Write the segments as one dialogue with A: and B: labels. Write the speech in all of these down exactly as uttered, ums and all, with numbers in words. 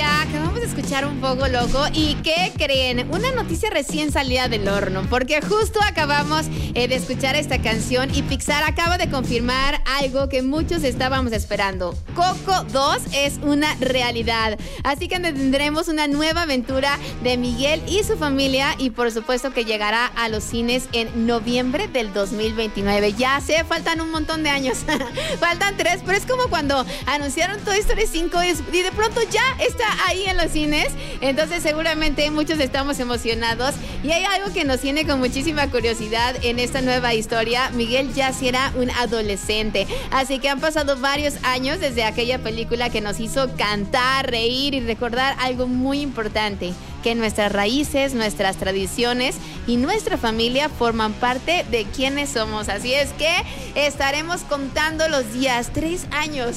A: ya acabamos de escuchar Un Poco Loco. ¿Y qué creen? Una noticia recién salida del horno, porque justo acabamos eh, de escuchar esta canción y Pixar acaba de confirmar algo que muchos estábamos esperando. Coco dos es una realidad. Así que tendremos una nueva aventura de Miguel y su familia y por supuesto que llegará a los cines en noviembre del dos mil veintinueve. Ya sé, faltan un montón de años. Faltan tres, pero es como cuando anunciaron Toy Story cinco y de pronto ya está ahí en los cines. Entonces seguramente muchos estamos emocionados y hay algo que nos tiene con muchísima curiosidad en esta nueva historia. Miguel ya será un adolescente, así que han pasado varios años desde aquella película que nos hizo cantar, reír y recordar algo muy importante, que nuestras raíces, nuestras tradiciones y nuestra familia forman parte de quienes somos. Así es que estaremos contando los días. Tres años.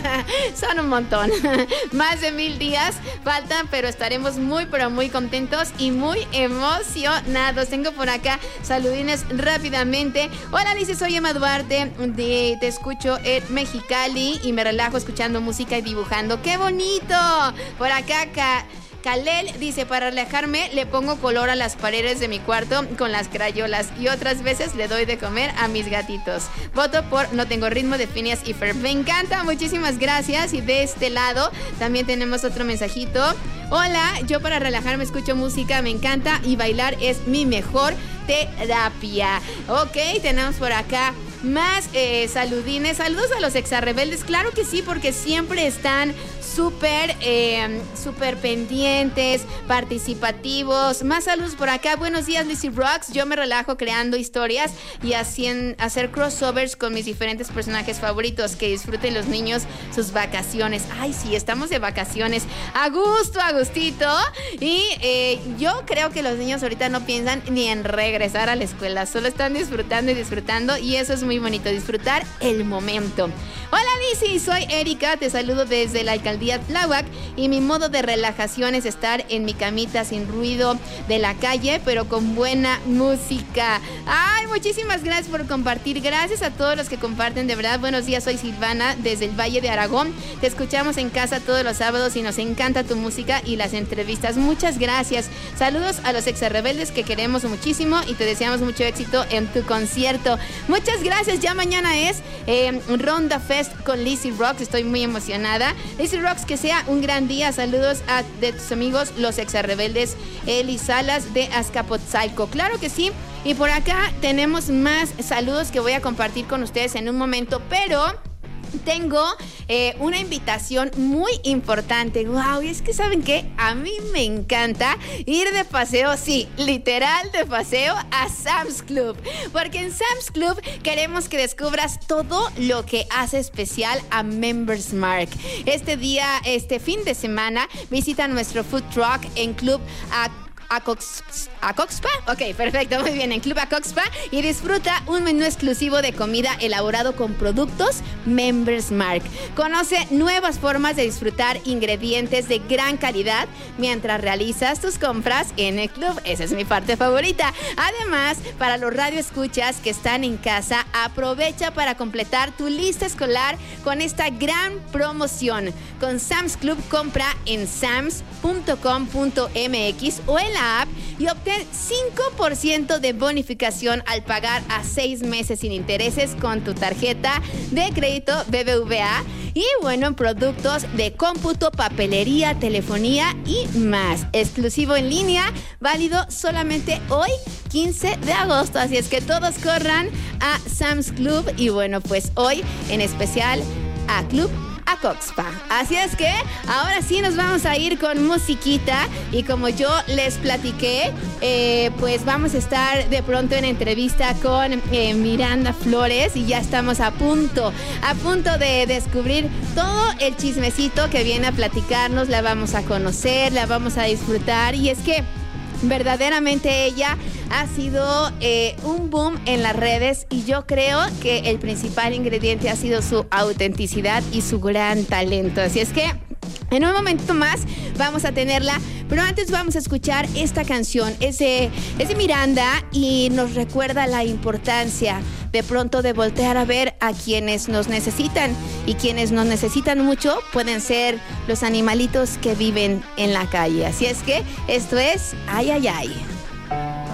A: Son un montón. Más de mil días faltan, pero estaremos muy, pero muy contentos y muy emocionados. Tengo por acá saludines rápidamente. Hola, Alicia, soy Emma Duarte. De, te escucho en Mexicali y me relajo escuchando música y dibujando. ¡Qué bonito! Por acá, acá. Kalel dice, para relajarme le pongo color a las paredes de mi cuarto con las crayolas y otras veces le doy de comer a mis gatitos. Voto por No Tengo Ritmo de Phineas y Ferb. Me encanta, muchísimas gracias. Y de este lado también tenemos otro mensajito. Hola, yo para relajarme escucho música, me encanta y bailar es mi mejor terapia. Ok, tenemos por acá más eh, saludines. Saludos a los exarrebeldes. Claro que sí, porque siempre están súper, eh, súper pendientes, participativos. Más saludos por acá. Buenos días, Lizzy Rocks. Yo me relajo creando historias y hacien, hacer crossovers con mis diferentes personajes favoritos. Que disfruten los niños sus vacaciones. Ay, sí, estamos de vacaciones. A gusto, a gustito. Y eh, yo creo que los niños ahorita no piensan ni en regresar a la escuela. Solo están disfrutando y disfrutando. Y eso es muy bonito, disfrutar el momento. Hola, Lizzy, soy Erika. Te saludo desde la alcaldía Tláhuac y mi modo de relajación es estar en mi camita sin ruido de la calle, pero con buena música. Ay, muchísimas gracias por compartir. Gracias a todos los que comparten, de verdad. Buenos días, soy Silvana desde el Valle de Aragón. Te escuchamos en casa todos los sábados y nos encanta tu música y las entrevistas. Muchas gracias. Saludos a los exarrebeldes que queremos muchísimo y te deseamos mucho éxito en tu concierto. Muchas gracias. Ya mañana es eh, Ronda Fest con Lizzy Rocks. Estoy muy emocionada. Lizzy Rocks, que sea un gran día. Saludos a de tus amigos los exarrebeldes Eli Salas de Azcapotzalco. Claro que sí. Y por acá tenemos más saludos que voy a compartir con ustedes en un momento, pero tengo eh, una invitación muy importante. Wow, y es que ¿saben qué? A mí me encanta ir de paseo, sí, literal de paseo a Sam's Club. Porque en Sam's Club queremos que descubras todo lo que hace especial a Members Mark. Este día, este fin de semana, visita nuestro food truck en Club a Acoxpa, ok, perfecto, muy bien, en Club Acoxpa y disfruta un menú exclusivo de comida elaborado con productos Members Mark. Conoce nuevas formas de disfrutar ingredientes de gran calidad mientras realizas tus compras en el club. Esa es mi parte favorita. Además, para los radioescuchas que están en casa, aprovecha para completar tu lista escolar con esta gran promoción. Con Sam's Club, compra en sams punto com punto m x o en la app y obtén cinco por ciento de bonificación al pagar a seis meses sin intereses con tu tarjeta de crédito B B V A y bueno, productos de cómputo, papelería, telefonía y más. Exclusivo en línea, válido solamente hoy, quince de agosto. Así es que todos corran a Sam's Club y bueno, pues hoy en especial a Club Acoxpa. Así es que ahora sí nos vamos a ir con musiquita y como yo les platiqué, eh, pues vamos a estar de pronto en entrevista con eh, Miranda Flores y ya estamos a punto, a punto de descubrir todo el chismecito que viene a platicarnos. La vamos a conocer, la vamos a disfrutar y es que verdaderamente ella ha sido eh, un boom en las redes y yo creo que el principal ingrediente ha sido su autenticidad y su gran talento. Así es que en un momento más vamos a tenerla, pero antes vamos a escuchar esta canción. Es de, es de Miranda y nos recuerda la importancia de pronto de voltear a ver a quienes nos necesitan, y quienes nos necesitan mucho pueden ser los animalitos que viven en la calle. Así es que esto es Ay, Ay, Ay.